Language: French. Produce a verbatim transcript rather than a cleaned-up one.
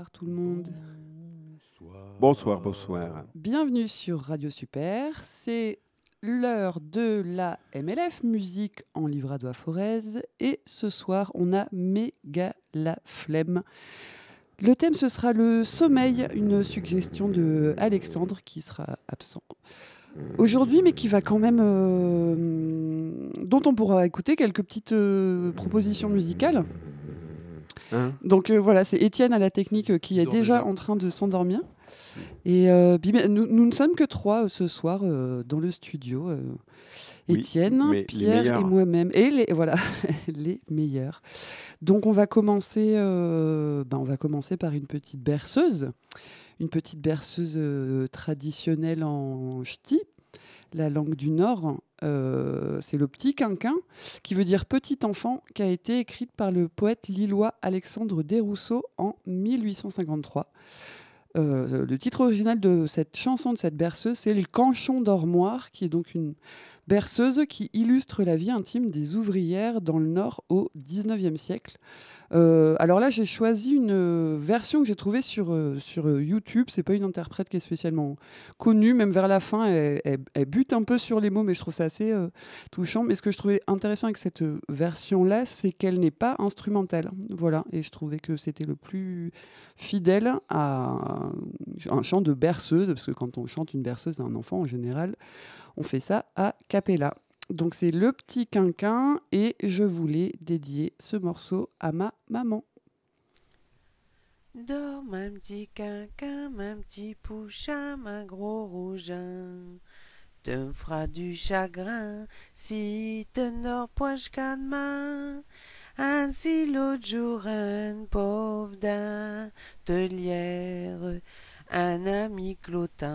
bonsoir tout le monde. Bonsoir, bonsoir. Bienvenue sur Radio Super. C'est l'heure de la M L F, musique en livrado à Forez. Et ce soir, on a méga la flemme. Le thème, ce sera le sommeil, une suggestion de Alexandre qui sera absent aujourd'hui, mais qui va quand même, euh, dont on pourra écouter quelques petites euh, propositions musicales. Hein Donc euh, voilà, c'est Étienne à la technique euh, qui est déjà, déjà en train de s'endormir. Et euh, bim- nous, nous ne sommes que trois euh, ce soir euh, dans le studio. euh, Oui, Étienne, mais les Pierre meilleurs. et moi-même. Et les, voilà, les meilleurs. Donc on va commencer, euh, ben, on va commencer par une petite berceuse. Une petite berceuse euh, traditionnelle en ch'ti, la langue du Nord. Euh, c'est le petit quinquin, qui veut dire petit enfant, qui a été écrite par le poète lillois Alexandre Desrousseaux en mille huit cent cinquante-trois. Euh, le titre original de cette chanson, de cette berceuse, c'est Le Canchon d'Ormoire, qui est donc une berceuse qui illustre la vie intime des ouvrières dans le Nord au dix-neuvième siècle. Euh, alors là, j'ai choisi une euh, version que j'ai trouvée sur, euh, sur euh, YouTube. C'est pas une interprète qui est spécialement connue. Même vers la fin, elle, elle- elle bute un peu sur les mots, mais je trouve ça assez euh, touchant. Mais ce que je trouvais intéressant avec cette euh, version-là, c'est qu'elle n'est pas instrumentale. Voilà. Et je trouvais que c'était le plus fidèle à un chant de berceuse, parce que quand on chante une berceuse à un enfant, en général, on fait ça a cappella. Donc c'est Le Petit Quinquin et je voulais dédier ce morceau à ma maman. Dors, ma petit quinquin, ma petit pouchin, ma gros rougin. Te me feras du chagrin si te n'dors point jusqu'à demain. Ainsi l'autre jour, un pauvre d'un te lière, un ami clotin.